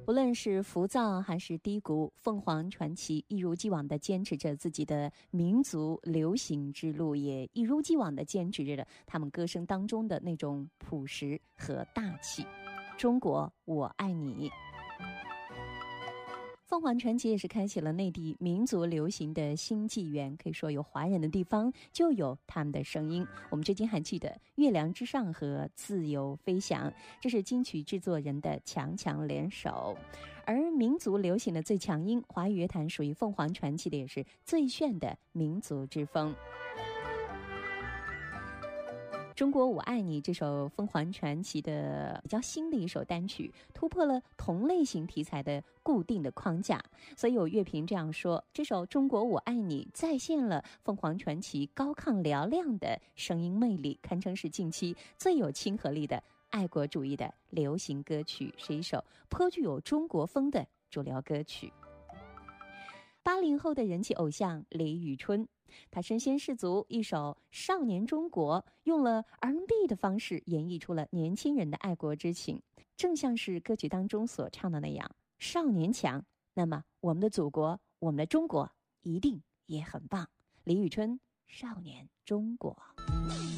无论是浮躁还是低谷，凤凰传奇一如既往地坚持着自己的民族流行之路，也一如既往地坚持着他们歌声当中的那种朴实和大气。中国，我爱你。凤凰传奇也是开启了内地民族流行的新纪元，可以说有华人的地方就有他们的声音。我们至今还记得《月亮之上》和《自由飞翔》，这是金曲制作人的强强联手。而民族流行的最强音，华语乐坛属于凤凰传奇的也是最炫的民族之风。中国我爱你这首凤凰传奇的比较新的一首单曲，突破了同类型题材的固定的框架，所以有乐评这样说，这首中国我爱你再现了凤凰传奇高亢嘹亮的声音魅力，堪称是近期最有亲和力的爱国主义的流行歌曲，是一首颇具有中国风的主流歌曲。80后的人气偶像李宇春，他身先士卒，一首《少年中国》用了 R&B 的方式演绎出了年轻人的爱国之情，正像是歌曲当中所唱的那样，少年强，那么我们的祖国，我们的中国一定也很棒。李宇春，《少年中国》。